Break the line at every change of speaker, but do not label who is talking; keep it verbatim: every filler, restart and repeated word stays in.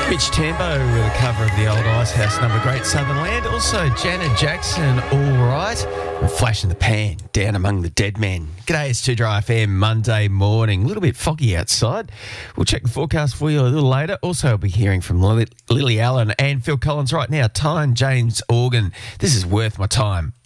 Mitch Tambo with a cover of the old Icehouse number Great Southern Land. Also Janet Jackson, All Right. And Flash in the Pan, Down Among the Dead Men. G'day, it's two Dry F M, Monday morning. A little bit foggy outside. We'll check the forecast for you a little later. Also, I'll be hearing from Lily, Lily Allen and Phil Collins right now. Tyne James Organ. This is Worth My Time.